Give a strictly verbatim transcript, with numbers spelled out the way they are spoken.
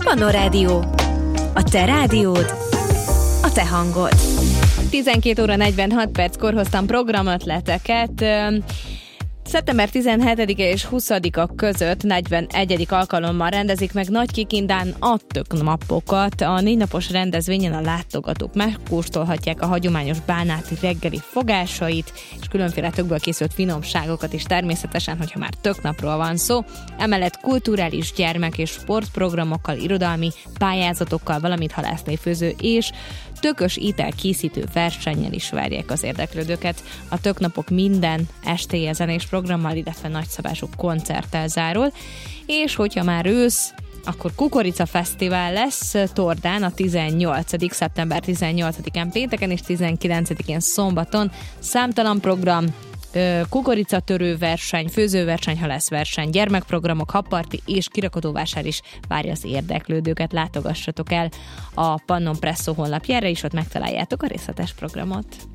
Manna Rádió. A te rádiód, a te hangod. tizenkét óra negyvenhat perckor hoztam programötleteket. szeptember tizenhetedike és huszadika között negyvenegyedik alkalommal rendezik meg Nagykikindán a Töknapokat. A négy napos rendezvényen a látogatók megkóstolhatják a hagyományos bánáti reggeli fogásait, és különféle tökből készült finomságokat is természetesen, hogyha már töknapról van szó. Emellett kulturális gyermek- és sportprogramokkal, irodalmi pályázatokkal, valamint halászléfőző és tökös étel készítő versennyel is várják az érdeklődőket. A Töknapok minden estéje zenés programmal, illetve nagyszabású koncerttel zárul, és hogyha már ősz, akkor Kukorica Fesztivál lesz Tordán a tizennyolcadika szeptember tizennyolcadikán pénteken és tizenkilencedikén szombaton. Számtalan program, kukoricatörő verseny, főzőverseny, halászverseny, gyermekprogramok, habparti és kirakodóvásár is várja az érdeklődőket. Látogassatok el a Pannon Presso honlapjára, és ott megtaláljátok a részletes programot.